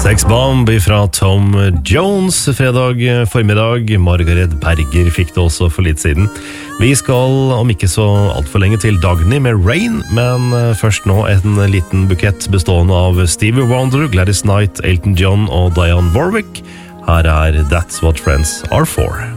Sex Bomb fra Tom Jones fredag formiddag. Margaret Berger fikk det også for litt siden. Vi skal om ikke så alt for lenge til Dagny med Rain, men først nå en liten bukett bestående av Stevie Wonder, Gladys Knight, Elton John og Dionne Warwick. Her That's What Friends Are For.